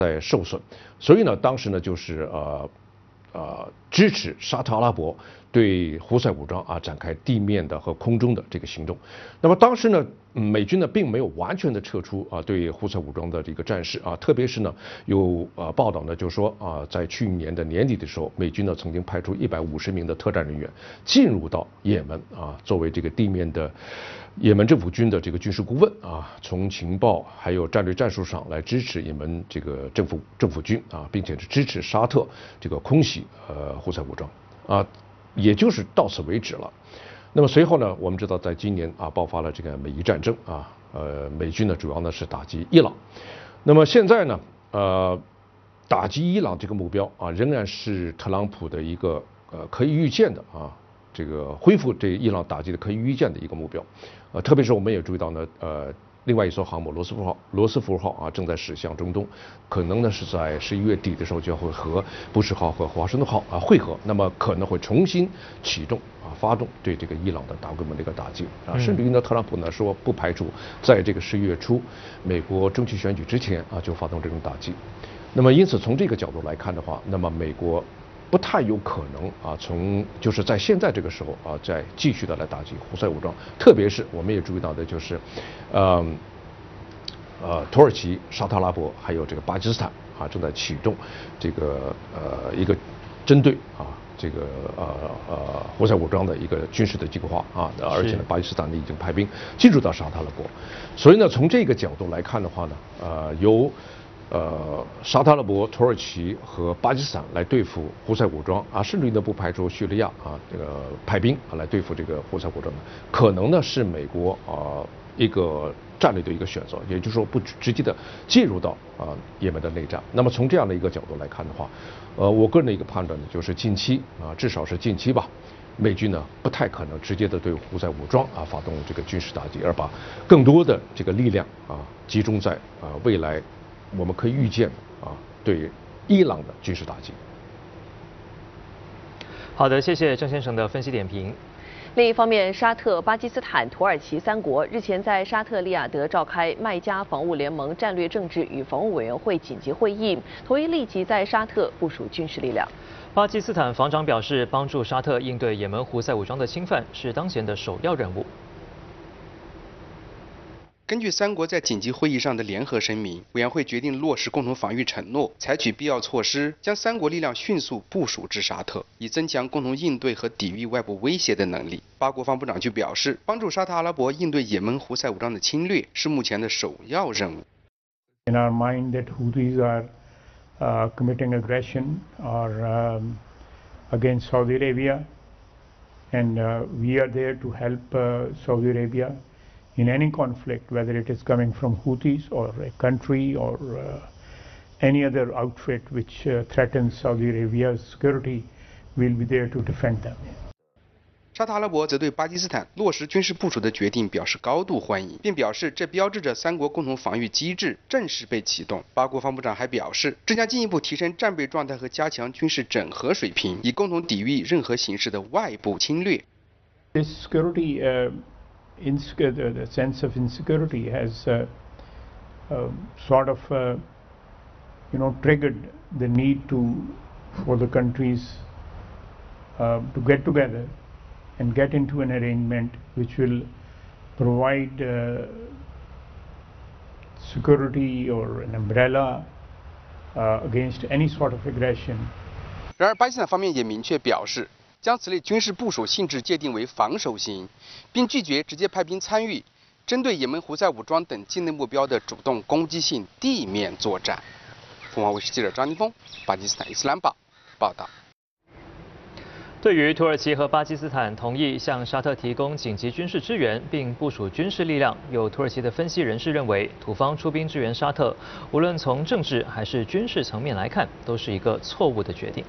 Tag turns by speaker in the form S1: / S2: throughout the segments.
S1: 在受损，所以呢，当时呢就是支持沙特阿拉伯对胡塞武装展开地面的和空中的这个行动。那么当时呢，美军呢并没有完全的撤出对胡塞武装的这个战事特别是呢有报道呢就说在去年的年底的时候，美军呢曾经派出150名的特战人员进入到也门作为这个地面的也门政府军的这个军事顾问从情报还有战略战术上来支持也门这个政府军并且是支持沙特这个空袭胡塞武装也就是到此为止了。那么随后呢，我们知道在今年爆发了这个美伊战争美军呢主要呢是打击伊朗。那么现在呢打击伊朗这个目标仍然是特朗普的一个可以预见的这个恢复对伊朗打击的可以预见的一个目标。特别是我们也注意到呢另外一艘航母罗斯福号正在驶向中东，可能呢是在11月底的时候就会和布什号和华盛顿号会合，那么可能会重新启动发动对这个伊朗的大规模的一个打击甚至于呢特朗普呢说不排除在这个11月初美国中期选举之前就发动这种打击。那么因此从这个角度来看的话，那么美国不太有可能就是在现在这个时候再继续的来打击胡塞武装，特别是我们也注意到的就是土耳其、沙特阿拉伯还有这个巴基斯坦正在启动这个一个针对这个胡塞武装的一个军事的计划而且呢巴基斯坦呢已经派兵进入到沙特阿拉伯，所以呢从这个角度来看的话呢由沙特阿拉伯、土耳其和巴基斯坦来对付胡塞武装甚至于呢不排除叙利亚这个派兵来对付这个胡塞武装，可能呢是美国一个战略的一个选择，也就是说不直接的介入到也门的内战。那么从这样的一个角度来看的话，我个人的一个判断呢，就是近期至少是近期吧，美军呢不太可能直接的对胡塞武装发动这个军事打击，而把更多的这个力量集中在未来我们可以预见对伊朗的军事打击。
S2: 好的，谢谢郑先生的分析点评。
S3: 另一方面，沙特、巴基斯坦、土耳其三国日前在沙特利雅得召开麦加防务联盟战略政治与防务委员会紧急会议，同意立即在沙特部署军事力量。
S2: 巴基斯坦防长表示，帮助沙特应对也门胡塞武装的侵犯是当前的首要任务。
S4: 根据三国在紧急会议上的联合声明，委员会决定落实共同防御承诺，采取必要措施，将三国力量迅速部署至沙特，以增强共同应对和抵御外部威胁的能力。巴国防部长就表示，帮助沙特阿拉伯应对也门胡塞武装的侵略是目前的首要任务。
S5: In our mind that Houthis are committing aggression against Saudi Arabia, and we are there to help Saudi Arabia in any conflict, whether it is coming from Houthis or a country or any other outfit which threatens Saudi Arabia's security, we'll be there to defend them.
S4: 沙特阿拉伯则对巴基斯坦落实军事部署的决定表示高度欢迎，并表示这标志着三国共同防御机制正式被启动。巴国防部长还表示，这将进一步提升战备状态和加强军事整合水平，以共同抵御任何形式的外部侵略。
S5: This security, the sense of insecurity has sort of, triggered the need for the countries to get together and get into an arrangement which will provide security or an umbrella against any sort of aggression.
S4: 然而，巴基斯坦方面也明确表示，将此类军事部署性质界定为防守型，并拒绝直接派兵参与针对也门胡塞武装等境内目标的主动攻击性地面作战。凤凰卫视记者张金峰，巴基斯坦伊斯兰堡报道。
S2: 对于土耳其和巴基斯坦同意向沙特提供紧急军事支援并部署军事力量，有土耳其的分析人士认为，土方出兵支援沙特，无论从政治还是军事层面来看，都是一个错误的决定。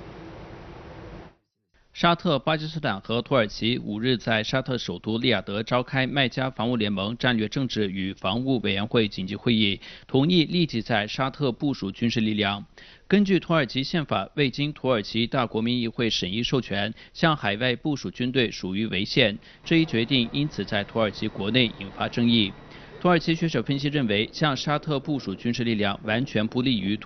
S6: 沙特、巴基斯坦和土耳其5日在沙特首都利雅得召开麦加防务联盟战略政治与防务委员会紧急会议，同意立即在沙特部署军事力量。根据土耳其宪法，未经土耳其大国民议会审议授权，向海外部署军队属于违宪。这一决定因此在土耳其国内引发争议。 土耳其学者分析认为，向沙特部署军事力量完全不利于